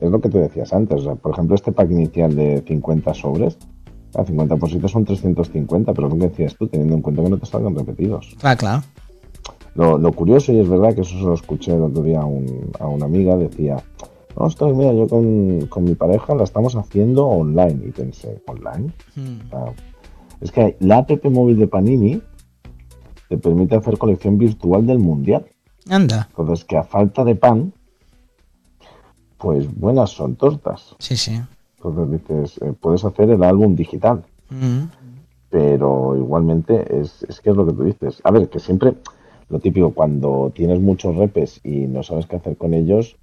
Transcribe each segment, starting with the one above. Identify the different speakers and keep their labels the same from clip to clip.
Speaker 1: es lo que te decías antes. O sea, por ejemplo, este pack inicial de 50 sobres, a 50 por 7 son 350, pero es lo que decías tú, teniendo en cuenta que no te salgan repetidos.
Speaker 2: Clar.
Speaker 1: Lo curioso, y es verdad que eso se lo escuché el otro día a una amiga, decía, ostras, mira, yo con mi pareja la estamos haciendo online. Y pensé, ¿online? Ah, es que la app móvil de Panini te permite hacer colección virtual del mundial.
Speaker 2: Anda.
Speaker 1: Entonces, que a falta de pan, pues buenas son tortas.
Speaker 2: Sí, sí.
Speaker 1: Entonces dices, puedes hacer el álbum digital, pero igualmente es que es lo que tú dices. A ver, que siempre, lo típico, cuando tienes muchos repes y no sabes qué hacer con ellos,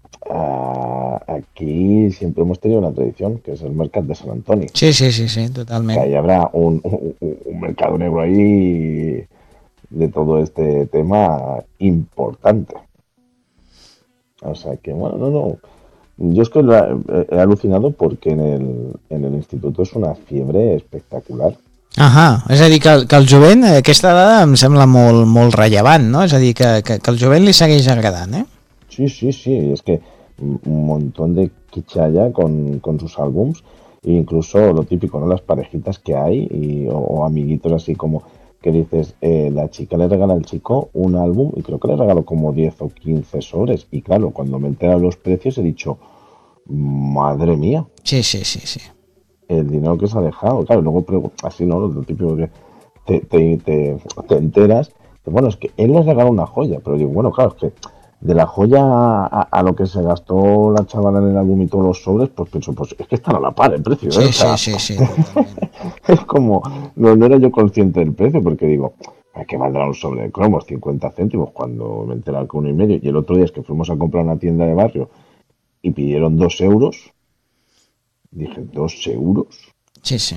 Speaker 1: aquí siempre hemos tenido una tradición, que es el Mercat de Sant Antoni.
Speaker 2: Sí, sí, sí, sí,
Speaker 1: Que
Speaker 2: totalment.
Speaker 1: ahí habrá un mercado negro ahí de todo este tema importante. O sea que, bueno, no. Yo es que he alucinado porque en el instituto es una fiebre espectacular.
Speaker 2: És a dir, que el jovent, aquesta dada em sembla molt, molt rellevant, no? És a dir, que el jovent li segueix agradant, eh?
Speaker 1: Sí, sí, sí. Es que un montón de quichalla con sus álbums. E incluso lo típico, ¿no? Las parejitas que hay o amiguitos así como que dices, la chica le regala al chico un álbum y creo que le regaló como 10 o 15 sobres. Y claro, cuando me he enterado de los precios he dicho, madre mía,
Speaker 2: Sí, sí, sí, sí.
Speaker 1: el dinero que se ha dejado. Claro, luego así, ¿no? Lo típico que te enteras. Que, bueno, es que él les regaló una joya, pero digo, bueno, claro, es que de la joya a lo que se gastó la chavala en el álbum y todos los sobres, pues pienso, pues es que están a la par el precio, ¿eh? O
Speaker 2: Sí, sí,
Speaker 1: sea,
Speaker 2: sí, sí, totalment.
Speaker 1: es como, no era yo consciente del precio, porque digo, ¿a qué valdrá un sobre de cromos? 50 céntimos, cuando me enteré que 1,5. Y el otro día es que fuimos a comprar una tienda de barrio y pidieron 2 euros. Dije, ¿2 euros?
Speaker 2: Sí, sí.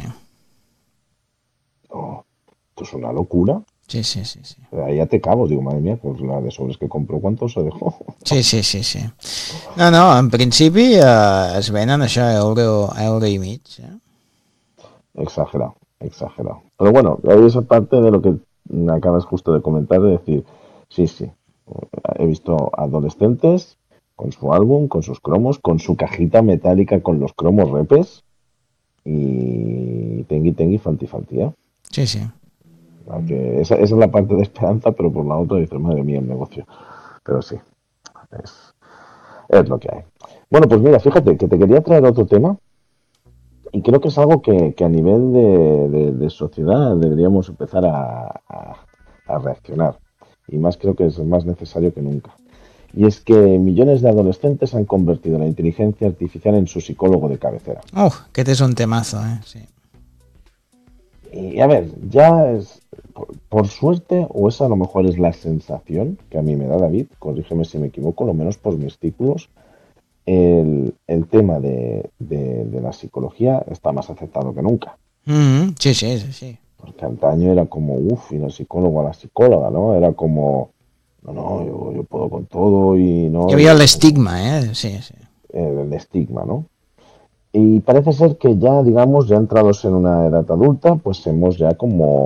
Speaker 1: No, esto es una locura.
Speaker 2: Sí, sí, sí, sí.
Speaker 1: Ahí ya te cabo, digo, madre mía, pues la de sobres que compró, ¿cuánto se dejó?
Speaker 2: Sí, sí, sí, sí. No, en principi es venen això a euro i mig.
Speaker 1: Exagerado, exagerado. Pero bueno, hay esa parte de lo que acabas justo de comentar, de decir, sí, sí, he visto adolescentes con su álbum, con sus cromos, con su cajita metálica con los cromos repes y tengui, falti, falti, ¿eh?
Speaker 2: Sí, sí.
Speaker 1: Aunque esa es la parte de esperanza, pero por la otra dices, madre mía, el negocio. Pero sí, es, es lo que hay. Bueno, pues mira, fíjate que te quería traer otro tema y creo que es algo que a nivel de sociedad deberíamos empezar a reaccionar. Y más creo que es más necesario que nunca. Y es que millones de adolescentes han convertido la inteligencia artificial en su psicólogo de cabecera.
Speaker 2: Aquest és un temazo, sí.
Speaker 1: Y a ver, ya es, por suerte, o esa a lo mejor es la sensación que a mí me da David, corrígeme si me equivoco, lo menos por mis círculos, el tema de la psicología está más aceptado que nunca.
Speaker 2: Sí, sí, sí, sí.
Speaker 1: Porque antaño era como, uff, y el psicólogo a la psicóloga, ¿no? Era como, no, yo puedo con todo y
Speaker 2: Hi
Speaker 1: no,
Speaker 2: havia l'estigma, sí, sí.
Speaker 1: el estigma, ¿no? Y parece ser que ya, digamos, ya entrados en una edad adulta, pues hemos ya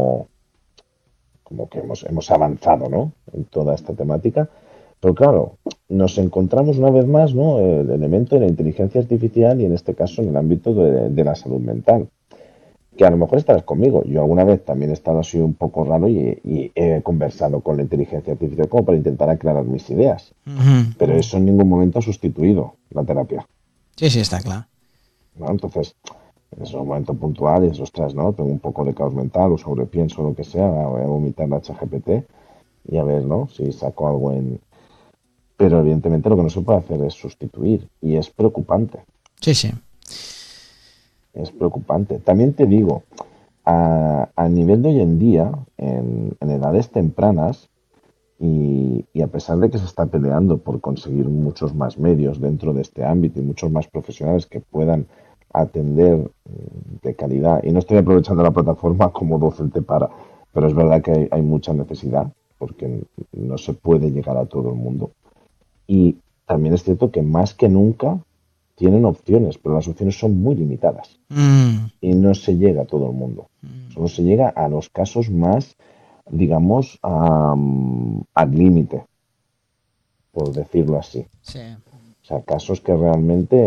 Speaker 1: como que hemos avanzado, ¿no? En toda esta temática. Pero claro, nos encontramos una vez más, ¿no? El elemento de la inteligencia artificial y en este caso en el ámbito de la salud mental. Que a lo mejor estarás conmigo. Yo alguna vez también he estado así un poco raro y he conversado con la inteligencia artificial como para intentar aclarar mis ideas. Pero eso en ningún momento ha sustituido la terapia,
Speaker 2: Sí, sí, està clar.
Speaker 1: ¿no? Entonces, en ese momento puntual dices, ostras, ¿no? Tengo un poco de caos mental o sobrepienso lo que sea, voy a vomitar la ChatGPT y a ver, ¿no? Si saco algo en... Pero evidentemente lo que no se puede hacer es sustituir y es preocupante,
Speaker 2: Sí, sí.
Speaker 1: es preocupante. También te digo, a nivel de hoy en día, en edades tempranas, y a pesar de que se está peleando por conseguir muchos más medios dentro de este ámbito y muchos más profesionales que puedan atender de calidad, y no estoy aprovechando la plataforma como docente para, pero es verdad que hay mucha necesidad porque no se puede llegar a todo el mundo. Y también es cierto que más que nunca tienen opciones, pero las opciones son muy limitadas y no se llega a todo el mundo. Solo se llega a los casos más, digamos, al límite, por decirlo así.
Speaker 2: Sí.
Speaker 1: O sea, casos que realmente